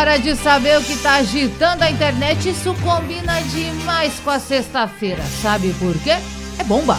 hora de saber o que tá agitando a internet. Isso combina demais com a sexta-feira. Sabe por quê? É bomba.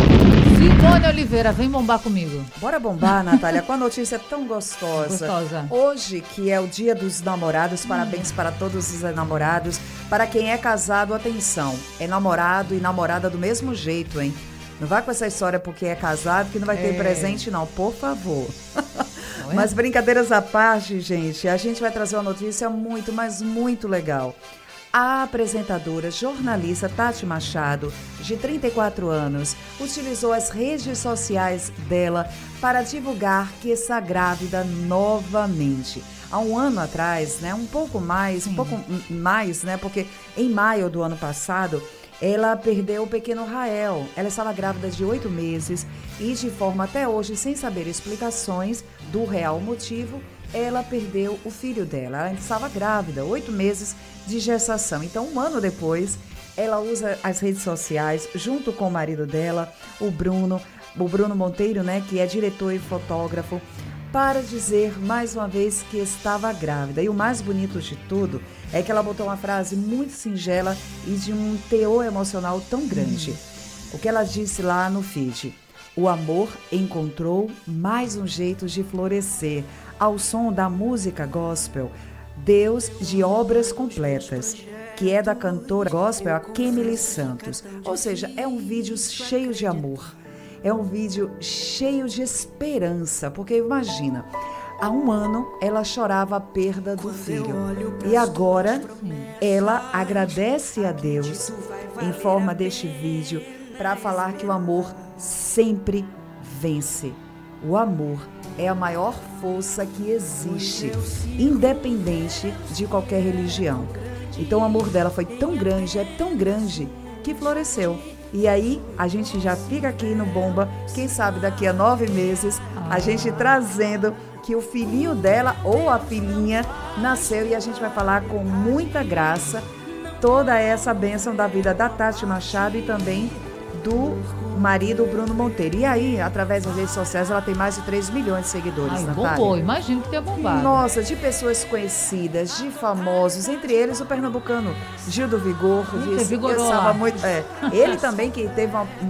Simone Oliveira, vem bombar comigo. Bora bombar, Natália, com a notícia tão gostosa. Hoje, que é o Dia dos Namorados, parabéns para todos os namorados. Para quem é casado, atenção, é namorado e namorada do mesmo jeito, hein? Não vai com essa história porque é casado que não vai ter presente, não, por favor. Mas brincadeiras à parte, gente, a gente vai trazer uma notícia muito, mas muito legal. A apresentadora, jornalista Tati Machado, de 34 anos, utilizou as redes sociais dela para divulgar que está grávida novamente. Há um ano atrás, né, um pouco mais, né, porque em maio do ano passado, ela perdeu o pequeno Rael. Ela estava grávida de 8 meses e, de forma até hoje, sem saber explicações do real motivo, ela perdeu o filho dela. Ela estava grávida, 8 meses de gestação. Então, um ano depois, ela usa as redes sociais, junto com o marido dela, o Bruno Monteiro, né, que é diretor e fotógrafo, para dizer mais uma vez que estava grávida. E o mais bonito de tudo é que ela botou uma frase muito singela e de um teor emocional tão grande. O que ela disse lá no feed: o amor encontrou mais um jeito de florescer, ao som da música gospel Deus de Obras Completas, que é da cantora gospel a Kemily Santos. Ou seja, é um vídeo cheio de amor. É um vídeo cheio de esperança, porque imagina, há um ano ela chorava a perda do filho e agora ela agradece a Deus em forma deste vídeo para falar que o amor sempre vence. O amor é a maior força que existe, independente de qualquer religião. Então o amor dela foi tão grande, é tão grande, que floresceu. E aí, a gente já fica aqui no Bomba, quem sabe daqui a 9 meses, a gente trazendo que o filhinho dela ou a filhinha nasceu e a gente vai falar com muita graça toda essa bênção da vida da Tati Machado e também do marido Bruno Monteiro. E aí, através das redes sociais, ela tem mais de 3 milhões de seguidores, Natália. Bombou, imagino que tenha bombado. Nossa, de pessoas conhecidas, de famosos, entre eles o pernambucano Gil do Vigor. Vigorou lá. Muito, ele também que teve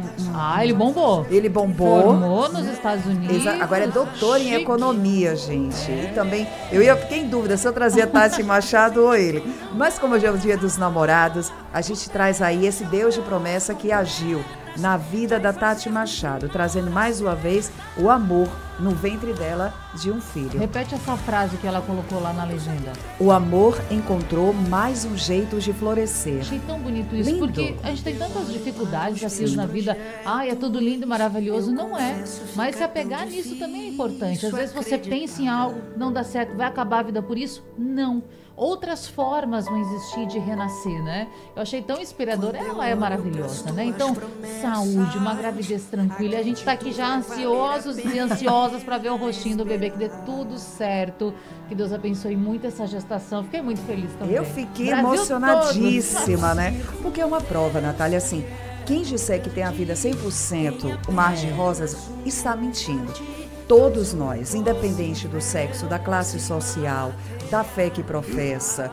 ele bombou. Ele bombou. Formou nos Estados Unidos. Agora é doutor em economia, gente. E também, fiquei em dúvida se eu trazia Tati Machado ou ele. Mas como hoje é o Dia dos Namorados, a gente traz aí esse Deus de promessa que agiu na vida da Tati Machado, trazendo mais uma vez o amor no ventre dela de um filho. Repete essa frase que ela colocou lá na legenda. O amor encontrou mais um jeito de florescer. Achei tão bonito isso, lindo. Porque a gente tem tantas dificuldades, desafios na vida. É tudo lindo e maravilhoso. Não é. Mas se apegar nisso também é importante. Às vezes você pensa em algo, não dá certo, vai acabar a vida por isso? Não. Outras formas vão existir de renascer, né? Eu achei tão inspiradora. Ela é maravilhosa, né? Então, saúde, uma gravidez tranquila. A gente tá aqui já ansiosos e ansiosas para ver o rostinho do bebê, que dê tudo certo. Que Deus abençoe muito essa gestação. Fiquei muito feliz também. Eu fiquei emocionadíssima, né? Porque é uma prova, Natália, assim, quem disser que tem a vida 100%, o mar de rosas, está mentindo. Todos nós, independente do sexo, da classe social, da fé que professa,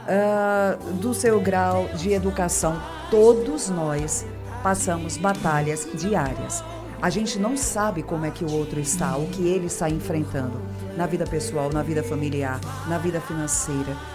do seu grau de educação, todos nós passamos batalhas diárias. A gente não sabe como é que o outro está, o que ele está enfrentando na vida pessoal, na vida familiar, na vida financeira.